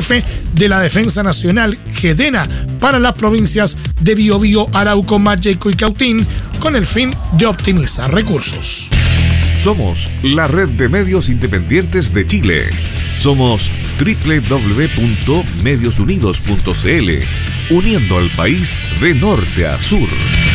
jefe de la Defensa Nacional, GEDENA, para las provincias de Biobío, Arauco, Malleco y Cautín, con el fin de optimizar recursos. Somos la red de medios independientes de Chile. Somos www.mediosunidos.cl, uniendo al país de norte a sur.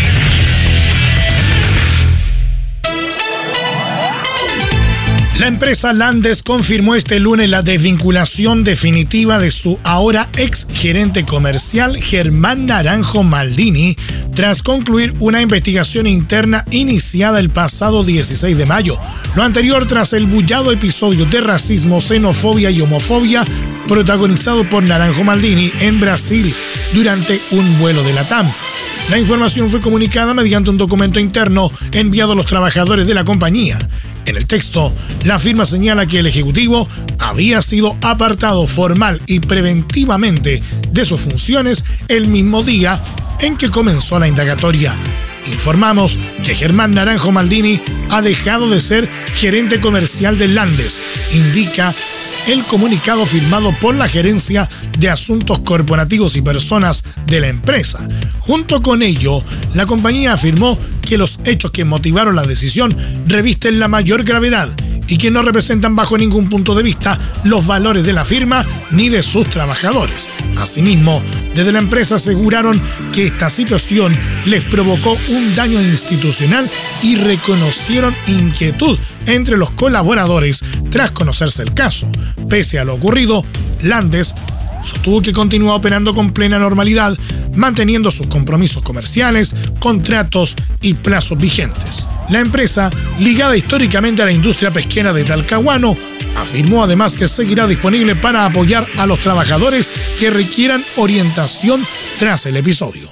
La empresa Landes confirmó este lunes la desvinculación definitiva de su ahora ex gerente comercial Germán Naranjo Maldini, tras concluir una investigación interna iniciada el pasado 16 de mayo. Lo anterior tras el bullado episodio de racismo, xenofobia y homofobia protagonizado por Naranjo Maldini en Brasil durante un vuelo de LATAM. La información fue comunicada mediante un documento interno enviado a los trabajadores de la compañía. En el texto, la firma señala que el ejecutivo había sido apartado formal y preventivamente de sus funciones el mismo día en que comenzó la indagatoria. Informamos que Germán Naranjo Maldini ha dejado de ser gerente comercial de Landes, indica el comunicado firmado por la Gerencia de Asuntos Corporativos y Personas de la empresa. Junto con ello, la compañía afirmó que los hechos que motivaron la decisión revisten la mayor gravedad y que no representan bajo ningún punto de vista los valores de la firma ni de sus trabajadores. Asimismo, desde la empresa aseguraron que esta situación les provocó un daño institucional y reconocieron inquietud entre los colaboradores tras conocerse el caso. Pese a lo ocurrido, Landes sostuvo que continúa operando con plena normalidad, manteniendo sus compromisos comerciales, contratos y plazos vigentes. La empresa, ligada históricamente a la industria pesquera de Talcahuano, afirmó además que seguirá disponible para apoyar a los trabajadores que requieran orientación tras el episodio.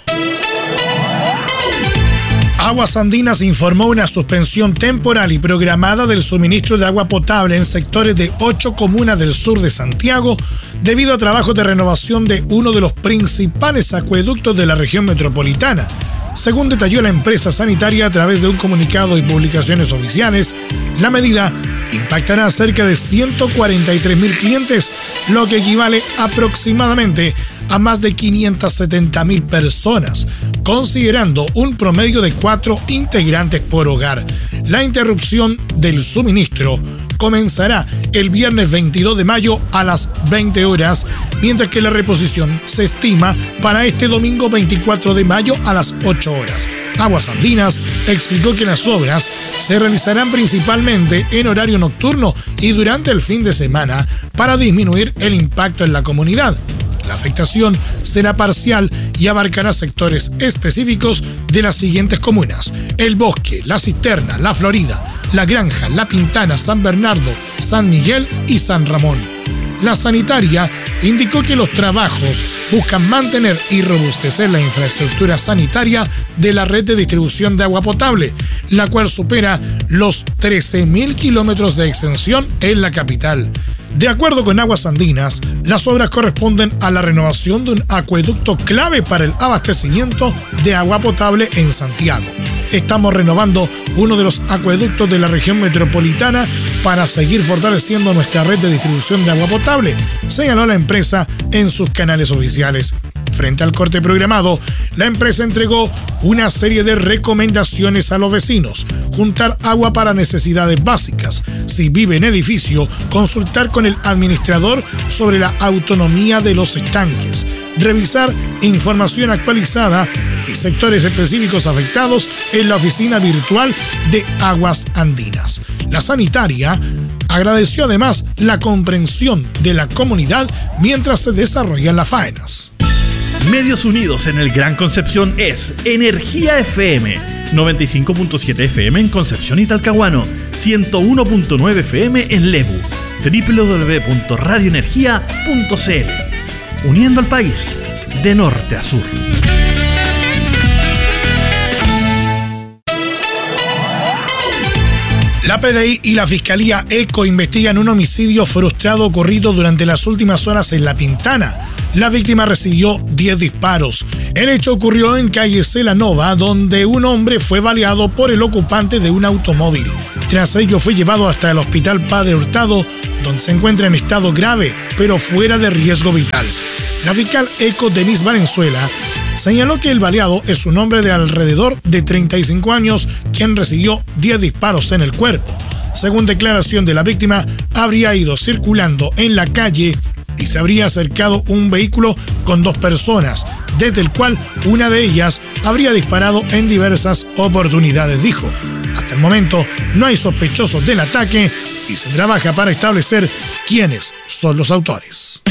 Aguas Andinas informó una suspensión temporal y programada del suministro de agua potable en sectores de 8 comunas del sur de Santiago debido a trabajos de renovación de uno de los principales acueductos de la región metropolitana. Según detalló la empresa sanitaria a través de un comunicado y publicaciones oficiales, la medida impactará a cerca de 143.000 clientes, lo que equivale aproximadamente a más de 570.000 personas, considerando un promedio de 4 integrantes por hogar. La interrupción del suministro comenzará el viernes 22 de mayo a las 20 horas, mientras que la reposición se estima para este domingo 24 de mayo a las 8 horas. Aguas Andinas explicó que las obras se realizarán principalmente en horario nocturno y durante el fin de semana para disminuir el impacto en la comunidad. La afectación será parcial y abarcará sectores específicos de las siguientes comunas: El Bosque, La Cisterna, La Florida, La Granja, La Pintana, San Bernardo, San Miguel y San Ramón. La sanitaria indicó que los trabajos buscan mantener y robustecer la infraestructura sanitaria de la red de distribución de agua potable, la cual supera los 13.000 kilómetros de extensión en la capital. De acuerdo con Aguas Andinas, las obras corresponden a la renovación de un acueducto clave para el abastecimiento de agua potable en Santiago. Estamos renovando uno de los acueductos de la región metropolitana para seguir fortaleciendo nuestra red de distribución de agua potable, señaló la empresa en sus canales oficiales. Frente al corte programado, la empresa entregó una serie de recomendaciones a los vecinos: juntar agua para necesidades básicas. Si vive en edificio, consultar con el administrador sobre la autonomía de los estanques. Revisar información actualizada y sectores específicos afectados en la oficina virtual de Aguas Andinas. La sanitaria agradeció además la comprensión de la comunidad mientras se desarrollan las faenas. Medios Unidos en el Gran Concepción es Energía FM, 95.7 FM en Concepción y Talcahuano, 101.9 FM en Lebu, www.radioenergia.cl, uniendo al país de norte a sur. La PDI y la Fiscalía ECO investigan un homicidio frustrado ocurrido durante las últimas horas en La Pintana. La víctima recibió 10 disparos. El hecho ocurrió en calle Celanova, donde un hombre fue baleado por el ocupante de un automóvil. Tras ello fue llevado hasta el Hospital Padre Hurtado, donde se encuentra en estado grave, pero fuera de riesgo vital. La fiscal Eco Denise Valenzuela señaló que el baleado es un hombre de alrededor de 35 años, quien recibió 10 disparos en el cuerpo. Según declaración de la víctima, habría ido circulando en la calle y se habría acercado un vehículo con 2 personas, desde el cual una de ellas habría disparado en diversas oportunidades, dijo. Hasta el momento no hay sospechosos del ataque y se trabaja para establecer quiénes son los autores.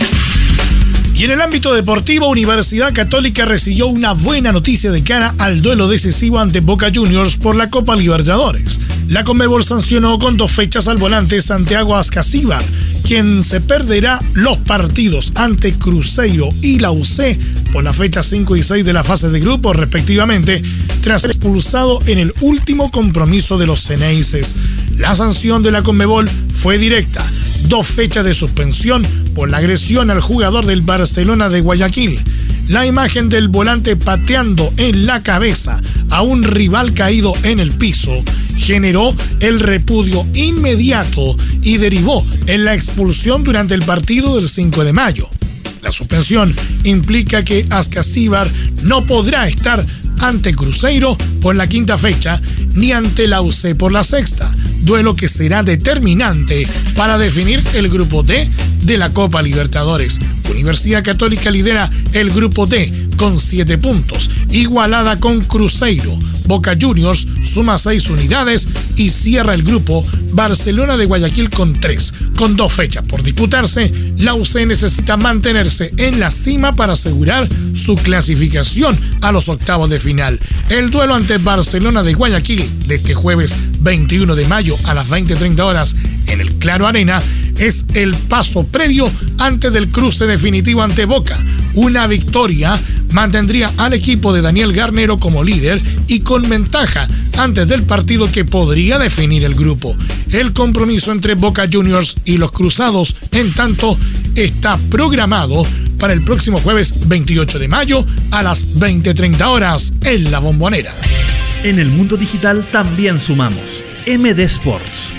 Y en el ámbito deportivo, Universidad Católica recibió una buena noticia de cara al duelo decisivo ante Boca Juniors por la Copa Libertadores. La Conmebol sancionó con 2 fechas al volante Santiago Ascasíbar, quien se perderá los partidos ante Cruzeiro y la UC por las fechas 5 y 6 de la fase de grupos respectivamente, tras ser expulsado en el último compromiso de los Ceneices. La sanción de la Conmebol fue directa: 2 fechas de suspensión por la agresión al jugador del Barcelona de Guayaquil. La imagen del volante pateando en la cabeza a un rival caído en el piso generó el repudio inmediato y derivó en la expulsión durante el partido del 5 de mayo. La suspensión implica que Ascasíbar no podrá estar ante Cruzeiro por la 5ª fecha ni ante la UC por la 6ª, duelo que será determinante para definir el grupo D de la Copa Libertadores. Universidad Católica lidera el grupo D con 7 puntos, igualada con Cruzeiro. Boca Juniors suma 6 unidades y cierra el grupo Barcelona de Guayaquil con 3. Con 2 fechas por disputarse, la UC necesita mantenerse en la cima para asegurar su clasificación a los octavos de final. El duelo ante Barcelona de Guayaquil de este jueves 21 de mayo a las 20:30 horas en el Claro Arena es el paso previo antes del cruce definitivo ante Boca. Una victoria mantendría al equipo de Daniel Garnero como líder y con ventaja antes del partido que podría definir el grupo. El compromiso entre Boca Juniors y los Cruzados, en tanto, está programado para el próximo jueves 28 de mayo a las 20:30 horas en La Bombonera. En el mundo digital también sumamos MD Sports,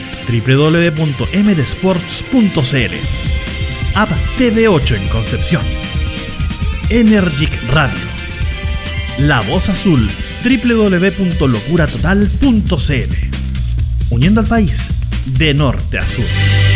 www.mdsports.cl, App TV8 en Concepción, Energic Radio, La Voz Azul, www.locuratotal.cl, uniendo al país de norte a sur.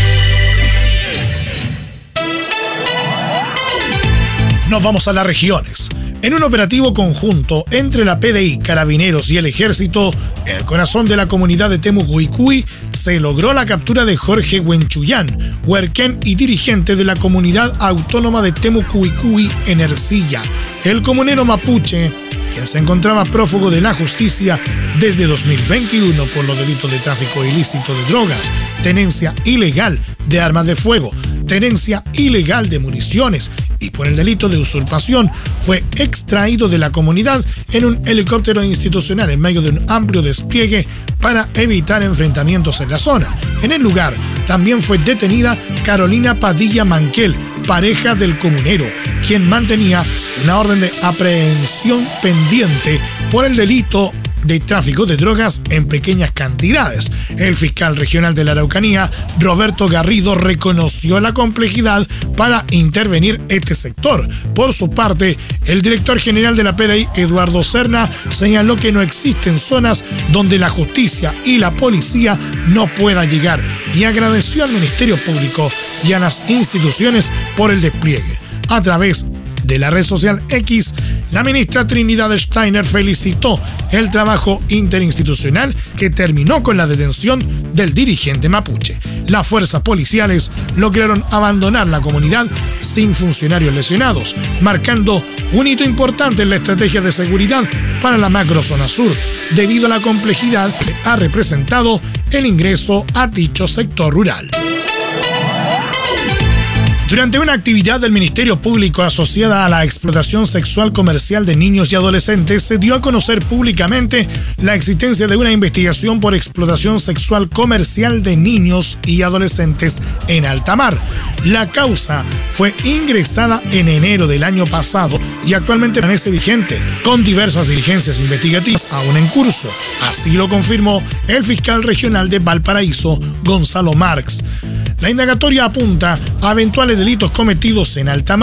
Nos vamos a las regiones. En un operativo conjunto entre la PDI, Carabineros y el Ejército, en el corazón de la comunidad de Temucuicui, se logró la captura de Jorge Huenchuyán, huerquén y dirigente de la comunidad autónoma de Temucuicui en Ercilla. El comunero mapuche, quien se encontraba prófugo de la justicia desde 2021 por los delitos de tráfico ilícito de drogas, tenencia ilegal de armas de fuego, tenencia ilegal de municiones y por el delito de usurpación, fue extraído de la comunidad en un helicóptero institucional en medio de un amplio despliegue para evitar enfrentamientos en la zona. En el lugar también fue detenida Carolina Padilla Manquel, pareja del comunero, quien mantenía una orden de aprehensión pendiente por el delito de tráfico de drogas en pequeñas cantidades. El fiscal regional de la Araucanía, Roberto Garrido, reconoció la complejidad para intervenir este sector. Por su parte, el director general de la PDI, Eduardo Serna, señaló que no existen zonas donde la justicia y la policía no puedan llegar y agradeció al Ministerio Público y a las instituciones por el despliegue. A través de la red social X, la ministra Trinidad Steiner felicitó el trabajo interinstitucional que terminó con la detención del dirigente mapuche. Las fuerzas policiales lograron abandonar la comunidad sin funcionarios lesionados, marcando un hito importante en la estrategia de seguridad para la macrozona sur, debido a la complejidad que ha representado el ingreso a dicho sector rural. Durante una actividad del Ministerio Público asociada a la explotación sexual comercial de niños y adolescentes, se dio a conocer públicamente la existencia de una investigación por explotación sexual comercial de niños y adolescentes en alta mar. La causa fue ingresada en enero del año pasado y actualmente permanece vigente, con diversas diligencias investigativas aún en curso. Así lo confirmó el fiscal regional de Valparaíso, Gonzalo Marx. La indagatoria apunta a eventuales delitos cometidos en alta mar